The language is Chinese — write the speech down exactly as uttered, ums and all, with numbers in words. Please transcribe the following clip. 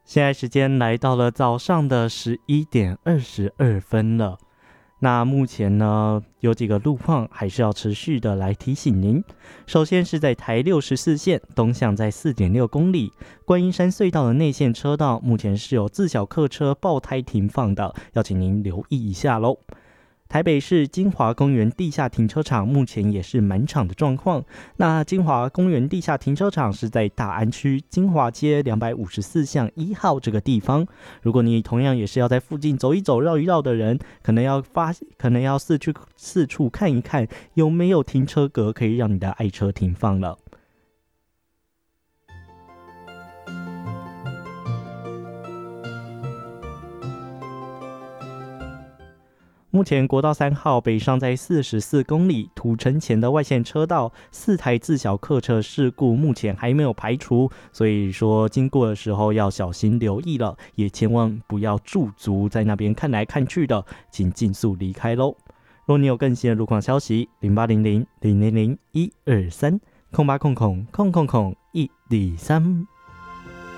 现在时间来到了早上的十一点二十二分了。那目前呢，有几个路况还是要持续的来提醒您。首先是在台六十四线东向在 四点六公里，观音山隧道的内线车道，目前是有自小客车爆胎停放的，要请您留意一下咯。台北市金华公园地下停车场目前也是满场的状况。那金华公园地下停车场是在大安区金华街两百五十四巷一号这个地方。如果你同样也是要在附近走一走、绕一绕的人，可能要发，可能要四处四处看一看有没有停车格可以让你的爱车停放了。目前国道三号北上在四十四公里，土城前的外线车道四台自小客车事故目前还没有排除，所以说经过的时候要小心留意了，也千万不要驻足在那边看来看去的，请尽速离开咯。若你有更新的路况消息，零八零零零零零一二三空八空空空空空一二三。